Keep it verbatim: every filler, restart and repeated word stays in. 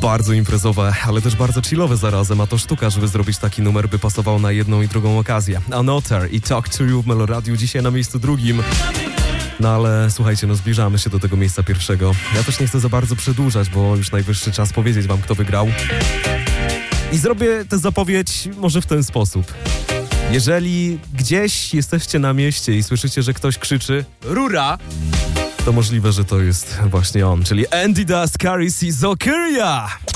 Bardzo imprezowe, ale też bardzo chillowe zarazem, a to sztuka, żeby zrobić taki numer, by pasował na jedną i drugą okazję. Another i Talk to You w Meloradiu dzisiaj na miejscu drugim. No ale słuchajcie, no zbliżamy się do tego miejsca pierwszego. Ja też nie chcę za bardzo przedłużać, bo już najwyższy czas powiedzieć wam, kto wygrał. I zrobię tę zapowiedź może w ten sposób. Jeżeli gdzieś jesteście na mieście i słyszycie, że ktoś krzyczy Rura, to możliwe, że to jest właśnie on, czyli Andy Das, Caris i Zokiria.